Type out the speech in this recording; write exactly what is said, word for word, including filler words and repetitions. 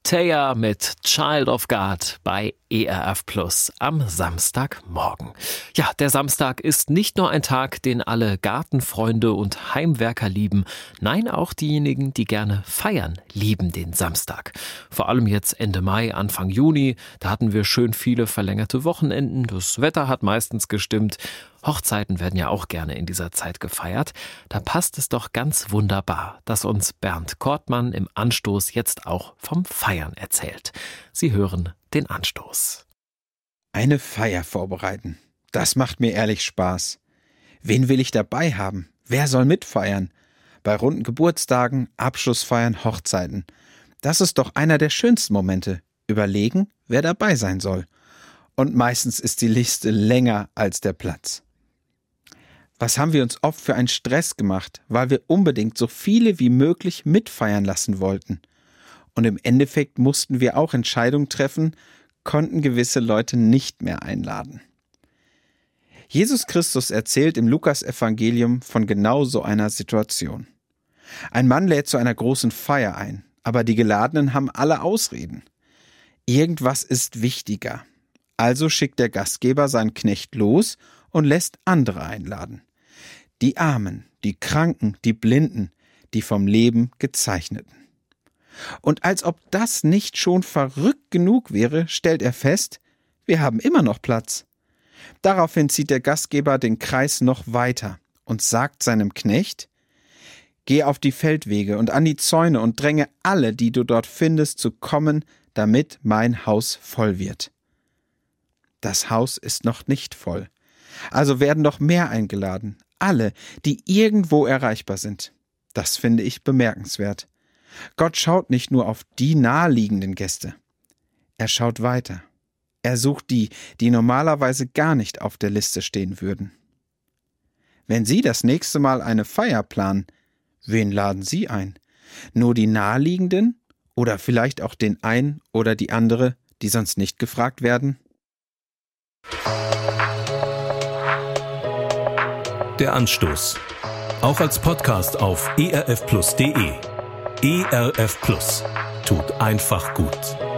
Taya mit Child of God bei E R F Plus am Samstagmorgen. Ja, der Samstag ist nicht nur ein Tag, den alle Gartenfreunde und Heimwerker lieben. Nein, auch diejenigen, die gerne feiern, lieben den Samstag. Vor allem jetzt Ende Mai, Anfang Juni, da hatten wir schön viele verlängerte Wochenenden. Das Wetter hat meistens gestimmt. Hochzeiten werden ja auch gerne in dieser Zeit gefeiert. Da passt es doch ganz wunderbar, dass uns Bernd Kortmann im Anstoß jetzt auch vom Feiern erzählt. Sie hören den Anstoß. Eine Feier vorbereiten. Das macht mir ehrlich Spaß. Wen will ich dabei haben? Wer soll mitfeiern? Bei runden Geburtstagen, Abschlussfeiern, Hochzeiten. Das ist doch einer der schönsten Momente. Überlegen, wer dabei sein soll. Und meistens ist die Liste länger als der Platz. Was haben wir uns oft für einen Stress gemacht, weil wir unbedingt so viele wie möglich mitfeiern lassen wollten. Und im Endeffekt mussten wir auch Entscheidungen treffen, konnten gewisse Leute nicht mehr einladen. Jesus Christus erzählt im Lukas-Evangelium von genau so einer Situation. Ein Mann lädt zu einer großen Feier ein, aber die Geladenen haben alle Ausreden. Irgendwas ist wichtiger. Also schickt der Gastgeber seinen Knecht los und lässt andere einladen. Die Armen, die Kranken, die Blinden, die vom Leben Gezeichneten. Und als ob das nicht schon verrückt genug wäre, stellt er fest, wir haben immer noch Platz. Daraufhin zieht der Gastgeber den Kreis noch weiter und sagt seinem Knecht, geh auf die Feldwege und an die Zäune und dränge alle, die du dort findest, zu kommen, damit mein Haus voll wird. Das Haus ist noch nicht voll. Also werden noch mehr eingeladen. Alle, die irgendwo erreichbar sind. Das finde ich bemerkenswert. Gott schaut nicht nur auf die naheliegenden Gäste. Er schaut weiter. Er sucht die, die normalerweise gar nicht auf der Liste stehen würden. Wenn Sie das nächste Mal eine Feier planen, wen laden Sie ein? Nur die naheliegenden? Oder vielleicht auch den einen oder die andere, die sonst nicht gefragt werden? Der Anstoß. Auch als Podcast auf e r f plus punkt d e. E R F Plus. Tut einfach gut.